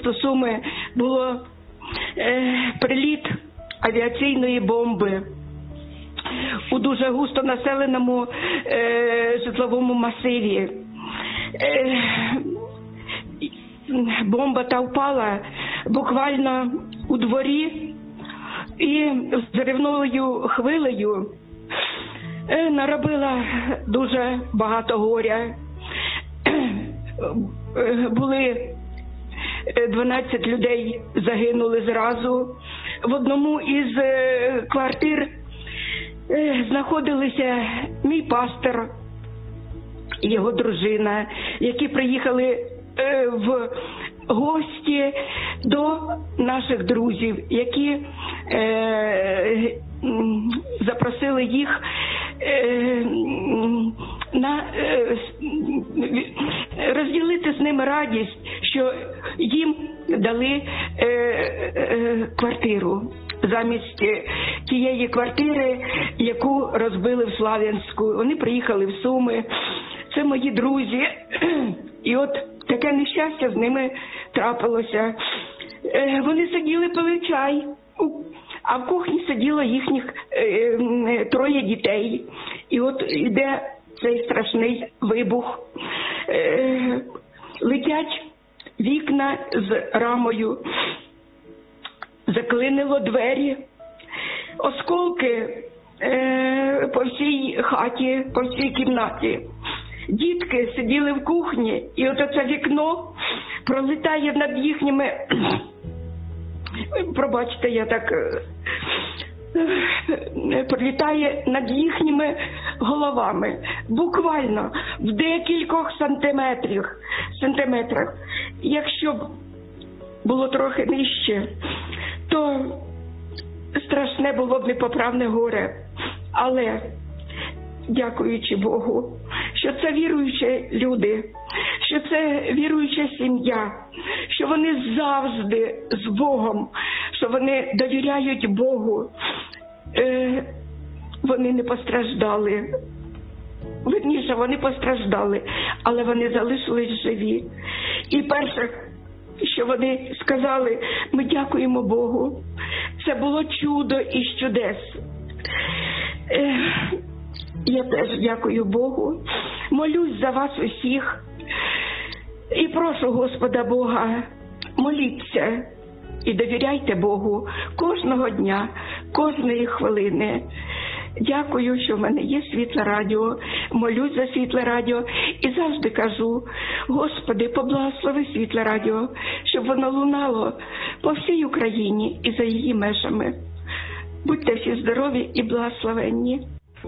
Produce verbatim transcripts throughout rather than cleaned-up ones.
місто Суми було е, приліт авіаційної бомби у дуже густо населеному е, житловому масиві. Е, бомба та впала буквально у дворі і взривною хвилею е, наробила дуже багато горя. Е, були дванадцять людей загинули зразу. В одному із е, квартир е, знаходилися мій пастор і його дружина, які приїхали е, в гості до наших друзів, які е, запросили їх е, на е, розділити з ними радість, що їм дали е, е, квартиру замість тієї квартири, яку розбили в Слов'янську. Вони приїхали в Суми, це мої друзі, і от таке нещастя з ними трапилося. Е, вони сиділи, пили чай, а в кухні сиділо їхніх е, е, троє дітей. І от іде цей страшний вибух. Е, летять вікна з рамою, заклинило двері, осколки е, по всій хаті, по всій кімнаті. Дітки сиділи в кухні, і от оце вікно пролітає над їхніми, пробачте, я так, пролітає над їхніми головами, буквально в декількох сантиметрах. сантиметрах. Якщо б було трохи нижче, то страшне було б непоправне горе. Але, дякуючи Богу, що це віруючі люди, що це віруюча сім'я, що вони завжди з Богом, що вони довіряють Богу, е, вони не постраждали. Вірніше, вони постраждали, але вони залишились живі. І перше, що вони сказали, ми дякуємо Богу. Це було чудо із чудес. Е, я теж дякую Богу. Молюсь за вас усіх. І прошу Господа Бога, моліться і довіряйте Богу кожного дня, кожної хвилини. Дякую, що в мене є Світле Радіо, молюсь за Світле Радіо і завжди кажу, Господи, поблагослови Світле Радіо, щоб воно лунало по всій Україні і за її межами. Будьте всі здорові і благословенні.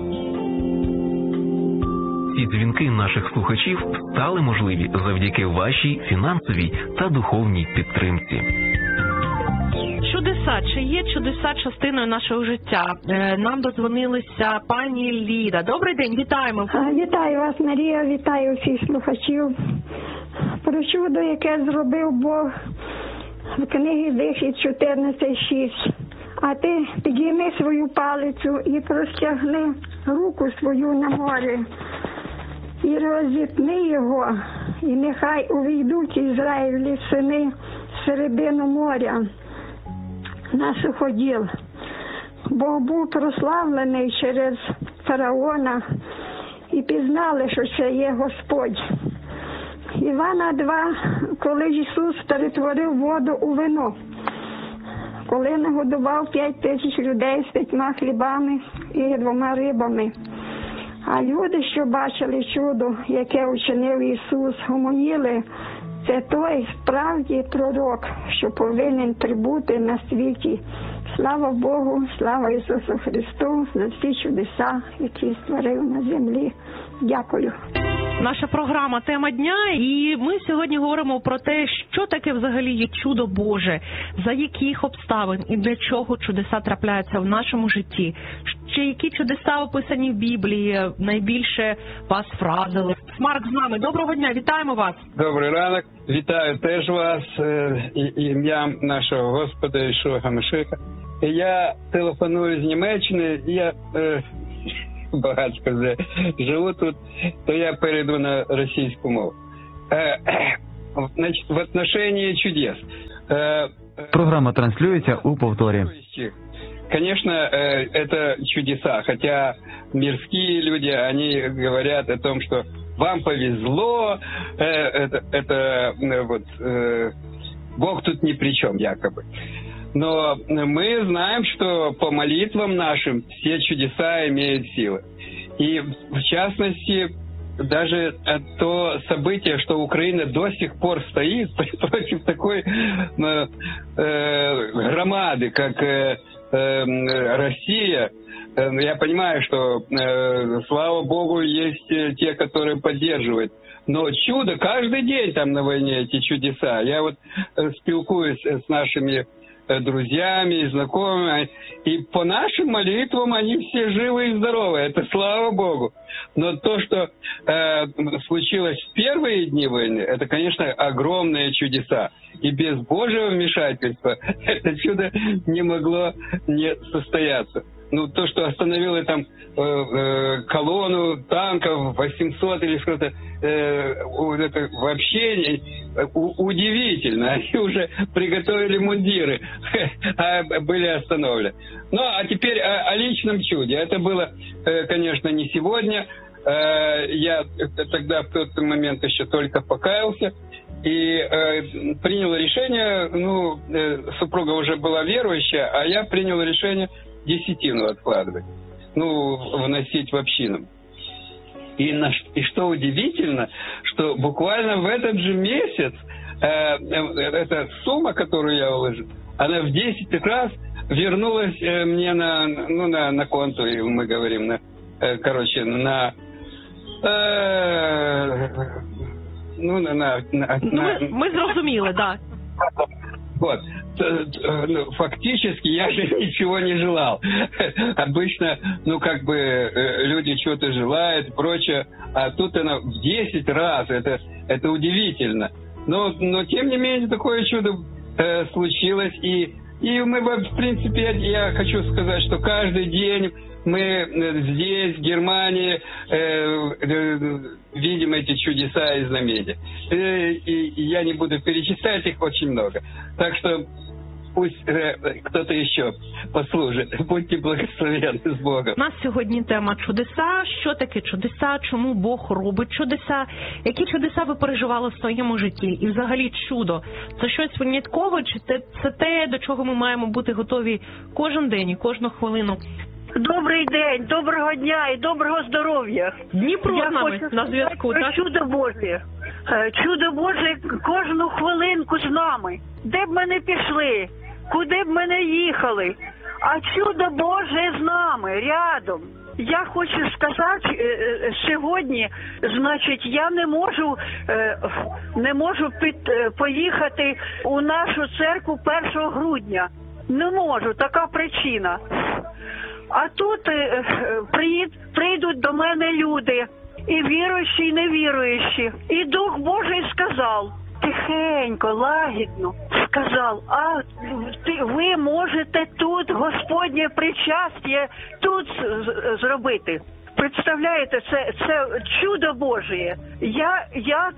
Ці дзвінки наших слухачів стали можливі завдяки вашій фінансовій та духовній підтримці. Чудеса. Чи є чудеса частиною нашого життя? Нам додзвонилася пані Ліда. Добрий день, вітаємо. Вітаю вас, Марія, вітаю всіх слухачів. Про чудо, яке зробив Бог в книгі Вихід чотирнадцять шість. А ти підійми свою палицю і простягни руку свою на море. І розітни його, і нехай увійдуть Ізраїлі сини в середину моря на суходіл. Бог був прославлений через фараона, і пізнали, що це є Господь. Івана два, коли Ісус перетворив воду у вино, коли нагодував п'ять тисяч людей з п'ятьма хлібами і двома рибами. А люди, що бачили чудо, яке учинив Ісус, гомоніли, це той справді пророк, що повинен прибути на світі. Слава Богу, слава Ісусу Христу за всі чудеса, які створив на землі. Дякую. Наша програма «Тема дня», і ми сьогодні говоримо про те, що таке взагалі є чудо Боже, за яких обставин і для чого чудеса трапляються в нашому житті, ще які чудеса описані в Біблії найбільше вас вразили. Марк з нами. Доброго дня, вітаємо вас. Добрий ранок, вітаю теж вас ім'ям нашого Господа Ішуа Машиха. Я телефоную з Німеччини, я е, багатько живу тут, то я перейду на російську мову. Е, значить, в отношении чудес. Програма транслюється у повторі. Конечно, это чудеса, хотя мирские люди, они говорят о том, что вам повезло, это, это вот, Бог тут ни при чем, якобы. Но мы знаем, что по молитвам нашим все чудеса имеют силы. И в частности, даже то событие, что Украина до сих пор стоит против такой э, э, громады, как э, э, Россия, э, я понимаю, что, э, слава Богу, есть те, которые поддерживают. Но чудо, каждый день там на войне эти чудеса. Я вот э, спілкуюсь с нашими друзьями и знакомыми, и по нашим молитвам они все живы и здоровы, это слава Богу. Но то, что э, случилось в первые дни войны, это, конечно, огромные чудеса. И без Божьего вмешательства это чудо не могло не состояться. Ну, то, что остановило там э, э, колонну танков восемьсот или что-то, э, это вообще э, удивительно. Они уже приготовили мундиры, а были остановлены. Ну, а теперь о, о личном чуде. Это было, э, конечно, не сегодня. Э, я тогда в тот момент еще только покаялся. И э, принял решение, ну, э, супруга уже была верующая, а я принял решение десятину откладывать, ну, вносить в общину. И, на, и что удивительно, что буквально в этот же месяц э, э, эта сумма, которую я вложил, она в десять раз вернулась э, мне на, ну, на, на конту, и мы говорим, на, э, короче, на... Э, ну, на... на, на ми, ми зрозуміли, да. Вот. Фактически я же ничего не желал. Обычно, ну, как бы, люди что-то желают, прочее, а тут она в десять раз, это, это удивительно. Но, но, тем не менее, такое чудо э, случилось, и, и мы, в принципе, я, я хочу сказать, что каждый день мы здесь, в Германии, э, э, видим эти чудеса и знамения. Э, и, и я не буду перечислять, их очень много. Так что пусть э, кто-то еще послужит. Будьте благословенны с Богом. У нас сьогодні тема чудеса. Що таке чудеса? Чому Бог робить чудеса? Які чудеса ви переживали в своєму житті? І взагалі чудо – це щось виняткове, чи це те, до чого ми маємо бути готові кожен день і кожну хвилину? Добрий день, доброго дня і доброго здоров'я. Дніпро Я з нами хочу на зв'язку, про так? чудо Боже. Чудо Боже кожну хвилинку з нами. Де б ми не пішли, куди б ми не їхали, а чудо Боже з нами, рядом. Я хочу сказати, сьогодні, значить, я не можу, не можу під, поїхати у нашу церкву першого грудня. Не можу, така причина. А тут е, приїд, прийдуть до мене люди, і віруючі, і невіруючі. І Дух Божий сказав, тихенько, лагідно, сказав, а ти, ви можете тут Господнє причастя тут зробити. Представляєте, це, це чудо Божє. Я, я,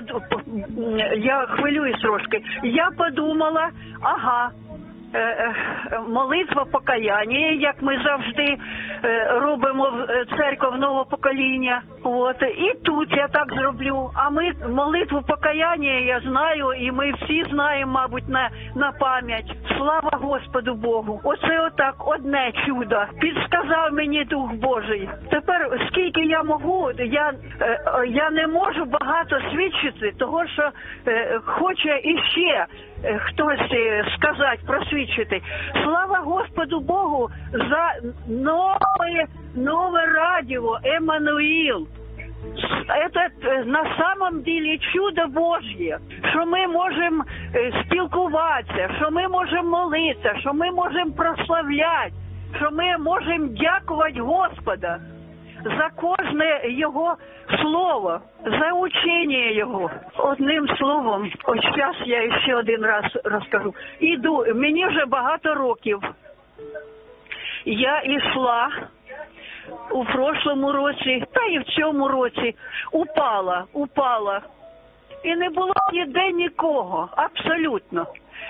я хвилююсь трошки. Я подумала, ага, молитва покаяння, як ми завжди робимо в церкві нового покоління. От. І тут я так зроблю. А ми молитву покаяння, я знаю, і ми всі знаємо, мабуть, на, на пам'ять. Слава Господу Богу. Оце отак одне чудо. Підсказав мені Дух Божий. Тепер, скільки я можу, я, я не можу багато свідчити, того, що хоче іще хтось сказати, просвідчити. Слава Господу Богу за нове, нове радіо «Еммануїл». Это на самом деле чудо Божье, що ми можемо спілкуватися, що ми можемо молитися, що ми можемо прославляти, що ми можемо дякувати Господа за кожне Його слово, за учення Його. Одним словом, ось зараз я ще один раз розкажу. Іду, мені вже багато років. Я йшла у прошлому році, та і в цьому році, упала, упала. І не було ніде нікого, абсолютно.